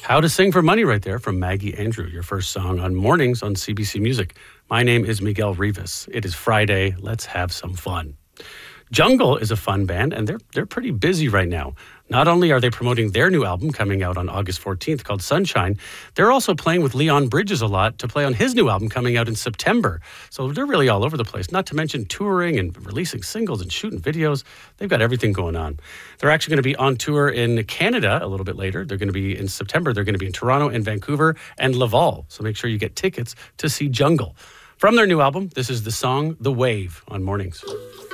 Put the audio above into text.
How to Sing for Money right there from Maggie Andrew, your first song on Mornings on CBC Music. My name is Miguel Rivas. It is Friday. Let's have some fun. Jungle is a fun band, and they're pretty busy right now. Not only are they promoting their new album coming out on August 14th called Sunshine, they're also playing with Leon Bridges a lot to play on his new album coming out in September. So they're really all over the place, not to mention touring and releasing singles and shooting videos. They've got everything going on. They're actually going to be on tour in Canada a little bit later. They're going to be in September. They're going to be in Toronto and Vancouver and Laval. So make sure you get tickets to see Jungle. From their new album, this is the song The Wave on Mornings.